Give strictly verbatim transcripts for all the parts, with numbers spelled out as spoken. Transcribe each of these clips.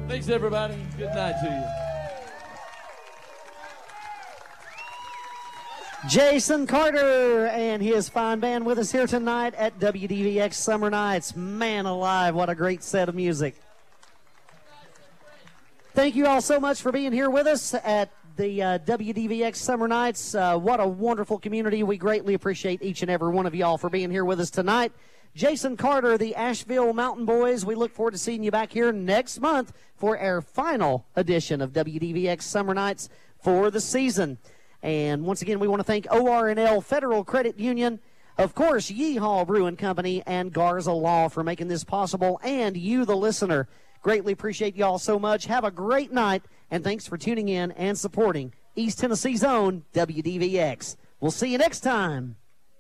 Thanks, everybody. Good night to you. Jason Carter and his fine band with us here tonight at W D V X Summer Nights. Man alive, what a great set of music. Thank you all so much for being here with us at the uh, W D V X Summer Nights. Uh, what a wonderful community. We greatly appreciate each and every one of y'all for being here with us tonight. Jason Carter, the Asheville Mountain Boys, we look forward to seeing you back here next month for our final edition of W D V X Summer Nights for the season. And once again, we want to thank O R and L Federal Credit Union, of course, Yeehaw Brewing Company, and Garza Law for making this possible, and you, the listener. Greatly appreciate y'all so much. Have a great night, and thanks for tuning in and supporting East Tennessee's own W D V X. We'll see you next time.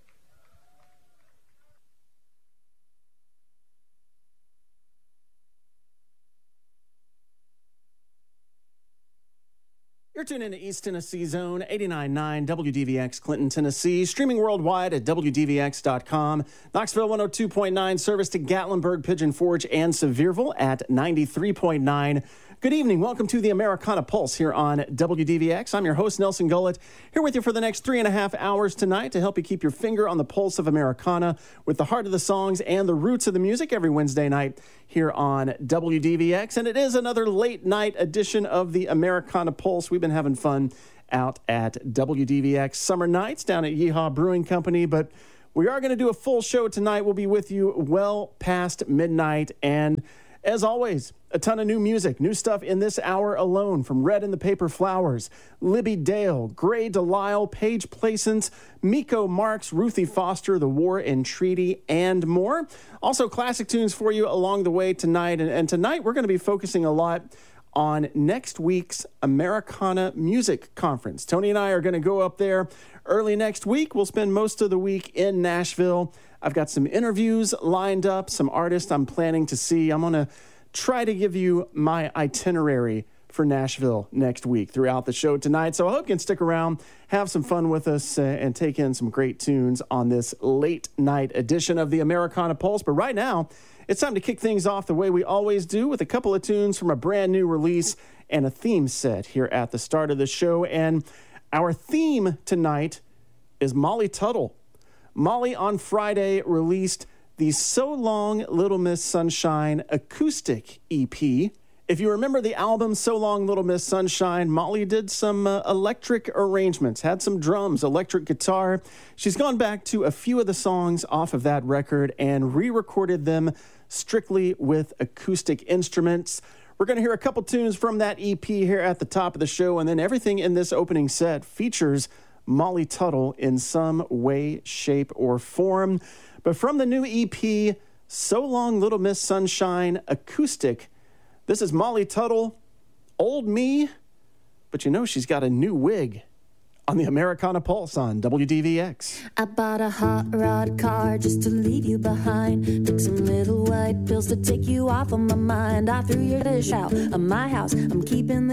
You're tuned into East Tennessee Zone, eighty-nine point nine W D V X, Clinton, Tennessee. Streaming worldwide at W D V X dot com. Knoxville one oh two point nine, service to Gatlinburg, Pigeon Forge, and Sevierville at ninety-three point nine. Good evening. Welcome to the Americana Pulse here on W D V X. I'm your host, Nelson Gullett, here with you for the next three and a half hours tonight to help you keep your finger on the pulse of Americana with the heart of the songs and the roots of the music every Wednesday night here on W D V X. And it is another late night edition of the Americana Pulse. We've been having fun out at W D V X Summer Nights down at Yeehaw Brewing Company, but we are going to do a full show tonight. We'll be with you well past midnight, and as always, a ton of new music, new stuff in this hour alone, from Red and the Paper Flowers, Libby Dale, Gray Delisle, Paige Placence, Miko Marks, Ruthie Foster, The War and Treaty, and more. Also, classic tunes for you along the way tonight. And, and tonight, we're going to be focusing a lot on next week's Americana Music Conference. Tony and I are going to go up there early next week. We'll spend most of the week in Nashville. I've got some interviews lined up, some artists I'm planning to see. I'm going to try to give you my itinerary for Nashville next week throughout the show tonight. So I hope you can stick around, have some fun with us, uh, and take in some great tunes on this late night edition of the Americana Pulse. But right now, it's time to kick things off the way we always do with a couple of tunes from a brand new release and a theme set here at the start of the show. And our theme tonight is Molly Tuttle. Molly on Friday released the So Long Little Miss Sunshine acoustic E P. If you remember the album So Long Little Miss Sunshine, Molly did some uh, electric arrangements, had some drums, electric guitar. She's gone back to a few of the songs off of that record and re-recorded them strictly with acoustic instruments. We're going to hear a couple tunes from that E P here at the top of the show, and then everything in this opening set features Molly Tuttle in some way, shape, or form. But from the new E P, So Long Little Miss Sunshine acoustic, this is Molly Tuttle, Old Me, but you know she's got a new wig on the Americana Pulse on W D V X. I bought a hot rod car just to leave you behind. Took some little white pills to take you off of my mind. I threw your dish out of my house. I'm keeping the